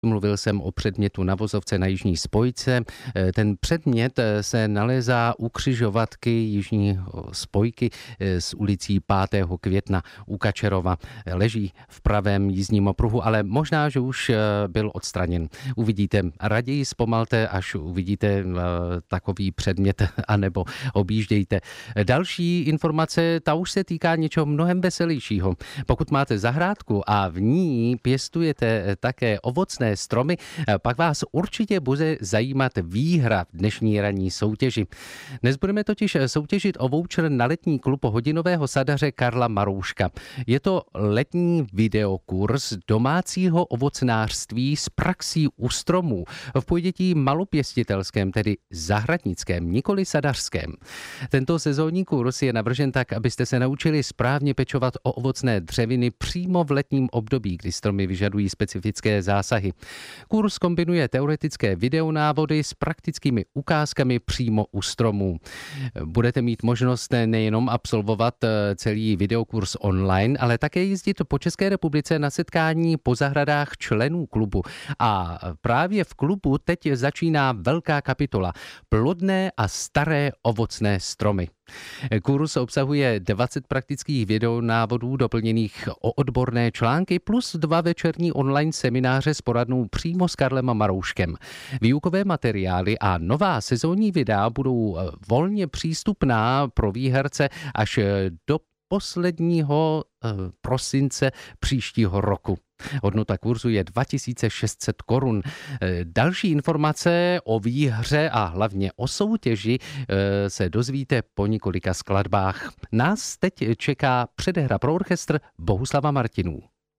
Mluvil jsem o předmětu na vozovce na Jižní spojce. Ten předmět se nalézá u křižovatky Jižní spojky s ulicí 5. května u Kačerova. Leží v pravém jízdním pruhu, ale možná, že už byl odstraněn. Uvidíte, raději zpomalte, až uvidíte takový předmět, anebo objíždějte. Další informace, ta už se týká něčeho mnohem veselějšího. Pokud máte zahrádku a v ní pěstujete také ovocné stromy, pak vás určitě bude zajímat výhra v dnešní ranní soutěži. Dnes budeme totiž soutěžit o voucher na letní klub hodinového sadaře Karla Marouška. Je to letní videokurs domácího ovocnářství s praxí u stromů v pojetí malopěstitelském, tedy zahradnickém, nikoli sadařském. Tento sezónní kurz je navržen tak, abyste se naučili správně pečovat o ovocné dřeviny přímo v letním období, kdy stromy vyžadují specifické zásahy. Kurz kombinuje teoretické videonávody s praktickými ukázkami přímo u stromů. Budete mít možnost nejenom absolvovat celý videokurs online, ale také jezdit po České republice na setkání po zahradách členů klubu. A právě v klubu teď začíná velká kapitola plodné a staré ovocné stromy. Kurz obsahuje 20 praktických videonávodů doplněných o odborné články plus 2 večerní online semináře s poradnou přímo s Karlem Marouškem. Výukové materiály a nová sezónní videa budou volně přístupná pro výherce až do posledního prosince příštího roku. Hodnota kurzu je 2600 korun. Další informace o výhře a hlavně o soutěži se dozvíte po několika skladbách. Nás teď čeká předehra pro orchestr Bohuslava Martinů.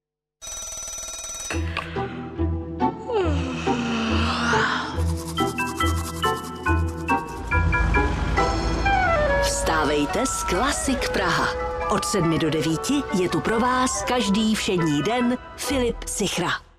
Vstávejte s Klasik Praha. Od 7 do 9 je tu pro vás každý všední den Filip Sichra.